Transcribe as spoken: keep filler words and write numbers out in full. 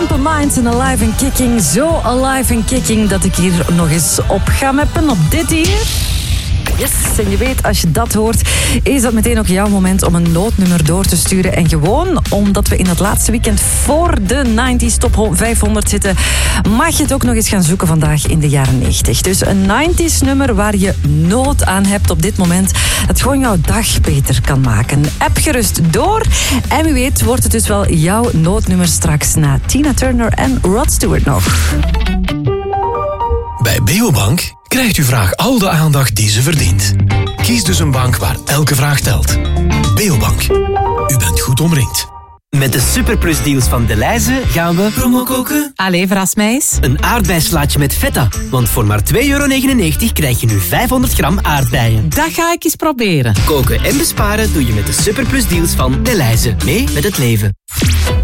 Simple Minds en Alive and Kicking. Zo alive and kicking dat ik hier nog eens op ga meppen op dit hier. Yes, en je weet, als je dat hoort, is dat meteen ook jouw moment om een noodnummer door te sturen. En gewoon, omdat we in het laatste weekend voor de negentig Top vijfhonderd zitten, mag je het ook nog eens gaan zoeken vandaag in de jaren negentig. Dus een negentig nummer waar je nood aan hebt op dit moment, dat gewoon jouw dag beter kan maken. App gerust door. En wie weet wordt het dus wel jouw noodnummer straks na Tina Turner en Rod Stewart nog. Bij Beobank krijgt uw vraag al de aandacht die ze verdient. Kies dus een bank waar elke vraag telt. Beobank. U bent goed omringd. Met de superplus-deals van Delhaize gaan we promo koken. Allee, verras mij eens. Een aardbeislaatje met feta. Want voor maar twee euro negenennegentig krijg je nu vijfhonderd gram aardbeien. Dat ga ik eens proberen. Koken en besparen doe je met de superplus-deals van Delhaize. Mee met het leven.